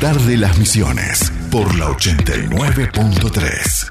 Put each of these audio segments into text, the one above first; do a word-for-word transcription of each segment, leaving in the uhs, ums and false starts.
Despertar de las Misiones por la ochenta y nueve punto tres.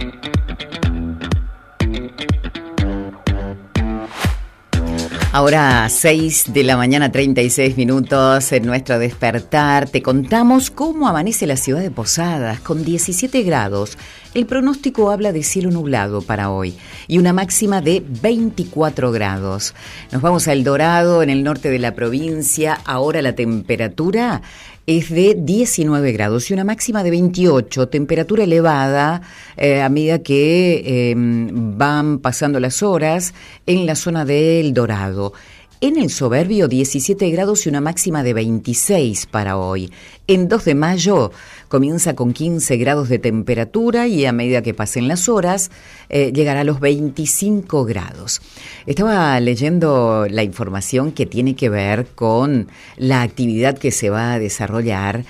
Ahora seis de la mañana, treinta y seis minutos en nuestro despertar. Te contamos cómo amanece la ciudad de Posadas con diecisiete grados. El pronóstico habla de cielo nublado para hoy y una máxima de veinticuatro grados. Nos vamos a El Dorado, en el norte de la provincia. Ahora la temperatura es de diecinueve grados y una máxima de veintiocho, temperatura elevada eh, a medida que eh, van pasando las horas en la zona de El Dorado. En el Soberbio, diecisiete grados y una máxima de veintiséis para hoy. En dos de mayo comienza con quince grados de temperatura y a medida que pasen las horas eh, llegará a los veinticinco grados. Estaba leyendo la información que tiene que ver con la actividad que se va a desarrollar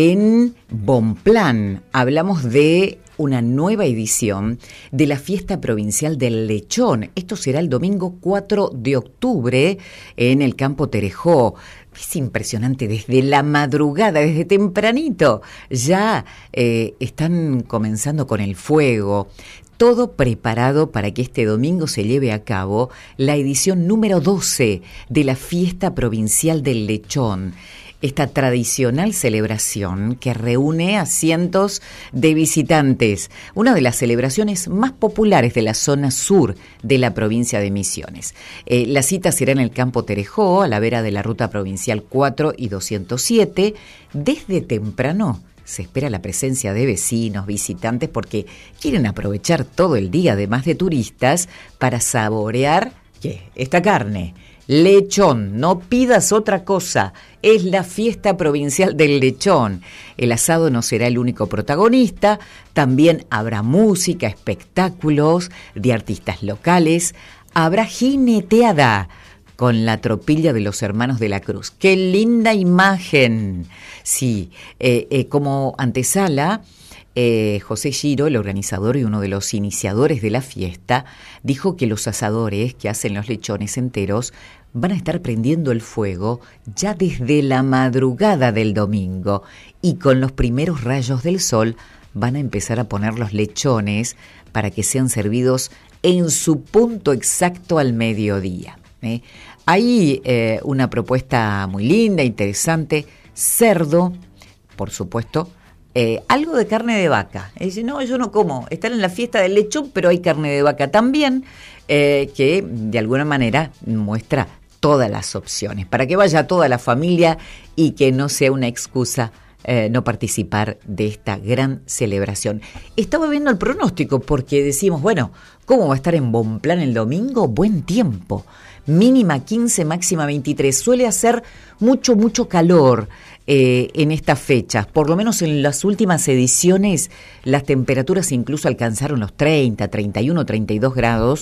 en Bonplan. Hablamos de una nueva edición de la Fiesta Provincial del Lechón. Esto será el domingo cuatro de octubre en el Campo Terejó. Es impresionante, desde la madrugada, desde tempranito, ya eh, están comenzando con el fuego. Todo preparado para que este domingo se lleve a cabo la edición número doce de la Fiesta Provincial del Lechón. Esta tradicional celebración que reúne a cientos de visitantes, una de las celebraciones más populares de la zona sur de la provincia de Misiones. Eh, la cita será en el Campo Terejó, a la vera de la ruta provincial cuatro y doscientos siete. Desde temprano se espera la presencia de vecinos, visitantes, porque quieren aprovechar todo el día, además de turistas, para saborear ¿qué? Esta carne. Lechón, no pidas otra cosa, es la Fiesta Provincial del Lechón. El asado no será el único protagonista, también habrá música, espectáculos de artistas locales, habrá jineteada con la tropilla de los Hermanos de la Cruz. ¡Qué linda imagen! Sí, eh, eh, como antesala, Eh, José Giro, el organizador y uno de los iniciadores de la fiesta, dijo que los asadores que hacen los lechones enteros van a estar prendiendo el fuego ya desde la madrugada del domingo y con los primeros rayos del sol van a empezar a poner los lechones para que sean servidos en su punto exacto al mediodía. ¿eh? Hay eh, una propuesta muy linda, interesante, cerdo, por supuesto, Eh, algo de carne de vaca. Es decir, no, yo no como. Están en la fiesta del lechón, pero hay carne de vaca también, eh, que de alguna manera muestra todas las opciones, para que vaya toda la familia y que no sea una excusa eh, no participar de esta gran celebración. Estaba viendo el pronóstico porque decimos, bueno, ¿cómo va a estar en Bonplan el domingo? Buen tiempo. Mínima quince, máxima veintitrés. Suele hacer mucho, mucho calor eh, en estas fechas. Por lo menos en las últimas ediciones las temperaturas incluso alcanzaron los treinta, treinta y uno, treinta y dos grados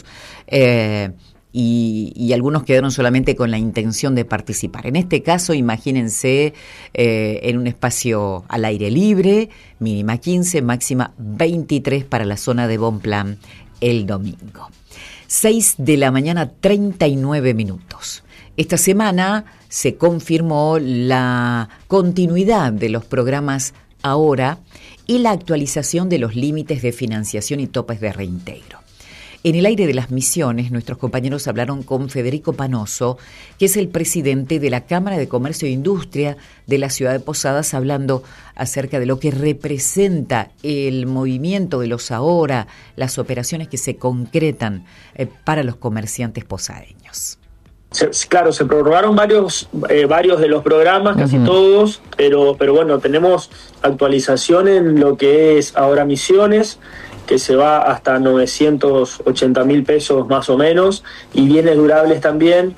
eh, y, y algunos quedaron solamente con la intención de participar. En este caso, imagínense eh, en un espacio al aire libre, mínima quince, máxima veintitrés para la zona de Bonplan el domingo. seis de la mañana, treinta y nueve minutos. Esta semana se confirmó la continuidad de los programas Ahora y la actualización de los límites de financiación y topes de reintegro. En el aire de las Misiones, nuestros compañeros hablaron con Federico Panoso, que es el presidente de la Cámara de Comercio e Industria de la ciudad de Posadas, hablando acerca de lo que representa el movimiento de los Ahora, las operaciones que se concretan eh, para los comerciantes posadeños. Se, claro, se prorrogaron varios eh, varios de los programas, casi uh-huh. todos, pero, pero bueno, tenemos actualización en lo que es Ahora Misiones, que se va hasta novecientos ochenta mil pesos más o menos, y bienes durables también,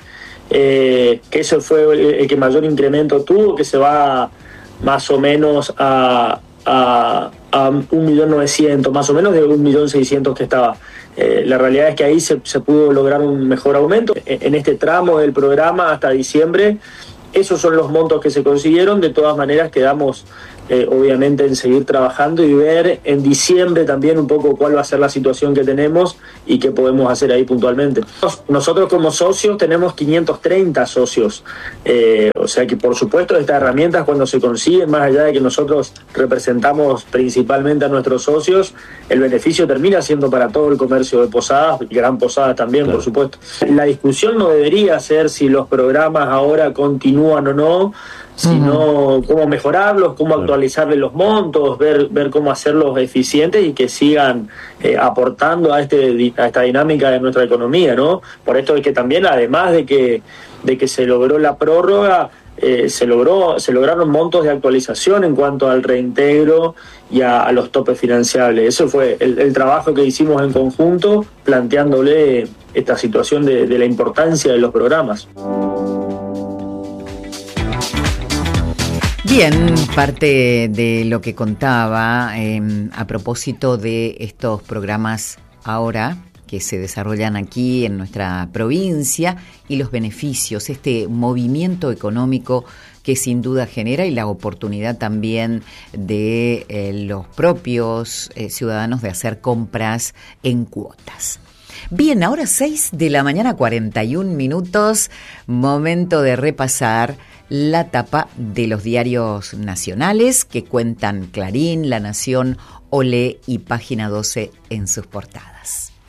eh, que ese fue el, el que mayor incremento tuvo, que se va más o menos a, a, a un millón novecientos, más o menos de un millón seiscientos que estaba. Eh, la realidad es que ahí se, se pudo lograr un mejor aumento. En este tramo del programa hasta diciembre, esos son los montos que se consiguieron. De todas maneras quedamos eh, obviamente en seguir trabajando y ver en diciembre también un poco cuál va a ser la situación que tenemos y qué podemos hacer ahí puntualmente. Nosotros como socios tenemos quinientos treinta socios, eh, o sea que por supuesto estas herramientas cuando se consiguen, más allá de que nosotros representamos principalmente a nuestros socios, el beneficio termina siendo para todo el comercio de Posadas, Gran Posadas también, claro. Por supuesto. La discusión no debería ser si los programas ahora continúan o no, sino uh-huh. cómo mejorarlos, cómo claro. actualizarle los montos, ver ver cómo hacerlos eficientes y que sigan eh, aportando a este a esta dinámica de nuestra economía, ¿no? Por esto es que también, además de que de que se logró la prórroga, eh, se logró se lograron montos de actualización en cuanto al reintegro y a, a los topes financiables. Eso fue el, el trabajo que hicimos en conjunto, planteándole esta situación de, de la importancia de los programas. Bien, parte de lo que contaba eh, a propósito de estos programas ahora que se desarrollan aquí en nuestra provincia y los beneficios, este movimiento económico que sin duda genera y la oportunidad también de eh, los propios eh, ciudadanos de hacer compras en cuotas. Bien, ahora seis de la mañana, cuarenta y un minutos, momento de repasar la tapa de los diarios nacionales que cuentan Clarín, La Nación, Olé y Página doce en sus portadas.